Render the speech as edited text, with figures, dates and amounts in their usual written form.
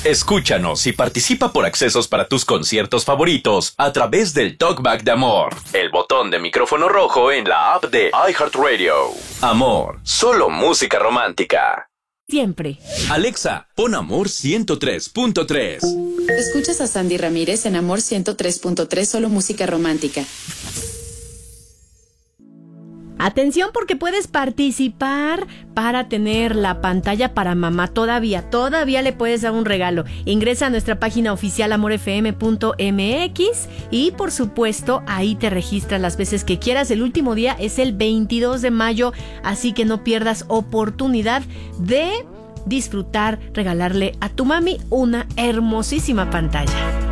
Escúchanos y participa por accesos para tus conciertos favoritos a través del Talkback de Amor, el botón de micrófono rojo en la app de iHeartRadio. Amor, solo música romántica. Siempre. Alexa, pon Amor 103.3. Escuchas a Sandy Ramírez en Amor 103.3, solo música romántica. Atención, porque puedes participar para tener la pantalla para mamá. Todavía le puedes dar un regalo. Ingresa a nuestra página oficial amorfm.mx y por supuesto ahí te registras las veces que quieras. El último día es el 22 de mayo, así que no pierdas oportunidad de disfrutar, regalarle a tu mami una hermosísima pantalla.